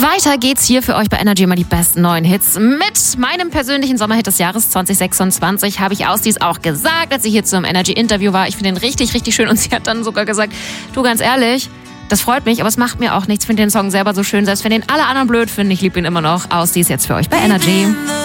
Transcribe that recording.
Weiter geht's hier für euch bei Energy mal die besten neuen Hits. Mit meinem persönlichen Sommerhit des Jahres 2026 habe ich Ausdies auch gesagt, als sie hier zum Energy-Interview war. Ich finde den richtig, richtig schön und sie hat dann sogar gesagt, du, ganz ehrlich, das freut mich, aber es macht mir auch nichts. Ich finde den Song selber so schön, selbst wenn den alle anderen blöd finden. Ich liebe ihn immer noch. Ausdies jetzt für euch bei Energy.